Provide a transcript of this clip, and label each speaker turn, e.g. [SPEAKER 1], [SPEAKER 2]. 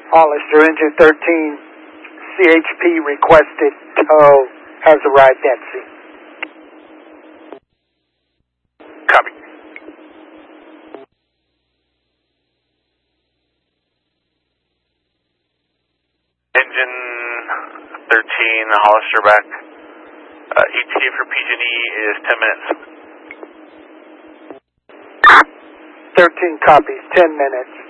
[SPEAKER 1] Hollister, engine 13, CHP requested tow, has arrived at sea.
[SPEAKER 2] Copy. Engine 13, Hollister back. ETA for PG&E is 10 minutes.
[SPEAKER 1] 13 copies, 10 minutes.